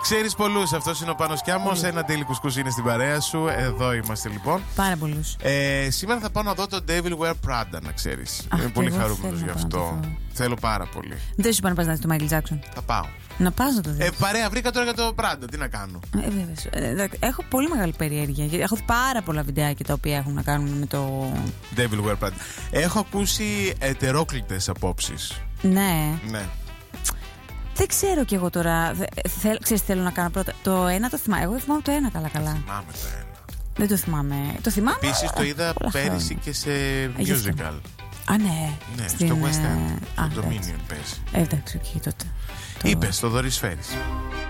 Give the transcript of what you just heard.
Ξέρεις πολλούς, αυτός είναι ο Πάνος Κιάμος. Ένα ντέλι κουσκούς είναι στην παρέα σου. Εδώ είμαστε λοιπόν. Πάρα πολλούς. Σήμερα θα πάω να δω το Devil Wear Prada, να ξέρεις. Είμαι πολύ χαρούμενος γι' αυτό. Θέλω πάρα πολύ. Δεν σου είπα να πας να δεις το Michael Jackson? Θα πάω. Να πας να το δεις. Παρέα βρήκα τώρα για το Prada, τι να κάνω. Έχω πολύ μεγάλη περιέργεια. Γιατί έχω δει πάρα πολλά βιντεάκια τα οποία έχουν να κάνουν με το Devil Wear Prada. Έχω ακούσει ετερόκλητες απόψεις. Ναι. Ναι. Δεν ξέρω κι εγώ τώρα. Ξέρεις τι θέλω να κάνω πρώτα? Το ένα το θυμάμαι. Εγώ θυμάμαι το ένα καλά. Θυμάμαι το ένα. Δεν το θυμάμαι. Το θυμάμαι. Επίσης το είδα πέρυσι και σε musical. Α, ναι. Ναι, στο West End. Το Dominion παίζει. Εντάξει, εκεί τότε. Είπες, το δωρησφαίρεις.